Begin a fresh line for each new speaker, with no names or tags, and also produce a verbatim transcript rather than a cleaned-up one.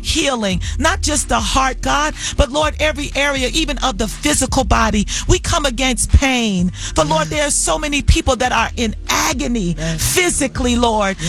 healing, not just the heart, God, but Lord, every area, even of the physical body. We come against pain. But Lord, there are so many people that are in agony physically, Lord.